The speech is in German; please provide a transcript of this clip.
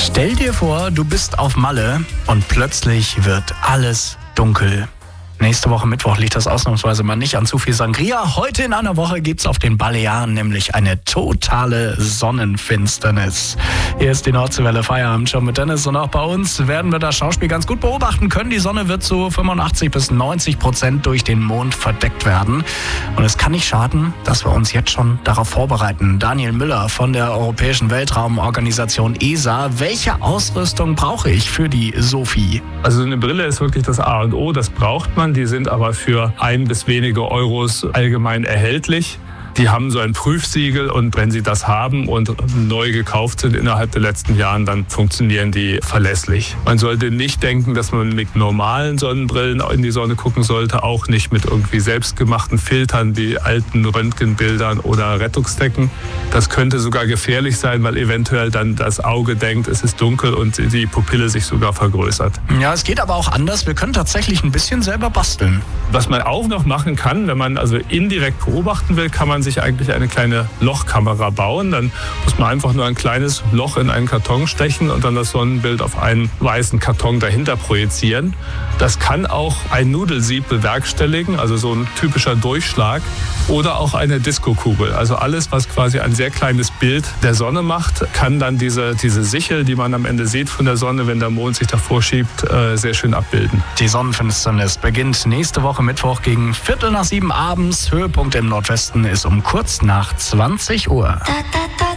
Stell dir vor, du bist auf Malle und plötzlich wird alles dunkel. Nächste Woche Mittwoch liegt das ausnahmsweise mal nicht an zu viel Sangria. Heute in einer Woche gibt's auf den Balearen nämlich eine totale Sonnenfinsternis. Hier ist die Nordseewelle Feierabend schon mit Dennis und auch bei uns werden wir das Schauspiel ganz gut beobachten können. Die Sonne wird zu 85-90% durch den Mond verdeckt werden. Und es kann nicht schaden, dass wir uns jetzt schon darauf vorbereiten. Daniel Müller von der Europäischen Weltraumorganisation ESA. Welche Ausrüstung brauche ich für die SOFI? Also eine Brille ist wirklich das A und O, das braucht man. Die sind aber für 1 bis wenige Euros allgemein erhältlich. Die haben so ein Prüfsiegel und wenn Sie das haben und neu gekauft sind innerhalb der letzten Jahren, dann funktionieren die verlässlich. Man sollte nicht denken, dass man mit normalen Sonnenbrillen in die Sonne gucken sollte, auch nicht mit irgendwie selbstgemachten Filtern wie alten Röntgenbildern oder Rettungsdecken. Das könnte sogar gefährlich sein, weil eventuell dann das Auge denkt, es ist dunkel und die Pupille sich sogar vergrößert. Ja, es geht aber auch anders. Wir können tatsächlich ein bisschen selber basteln. Was man auch noch machen kann, wenn man also indirekt beobachten will, kann man sich eigentlich eine kleine Lochkamera bauen. Dann muss man einfach nur ein kleines Loch in einen Karton stechen und dann das Sonnenbild auf einen weißen Karton dahinter projizieren. Das kann auch ein Nudelsieb bewerkstelligen, also so ein typischer Durchschlag, oder auch eine Diskokugel. Also alles, was quasi ein sehr kleines Bild der Sonne macht, kann dann diese Sichel, die man am Ende sieht von der Sonne, wenn der Mond sich davor schiebt, sehr schön abbilden. Die Sonnenfinsternis beginnt nächste Woche Mittwoch gegen 6:45 abends. Höhepunkt im Nordwesten ist um kurz nach 20 Uhr.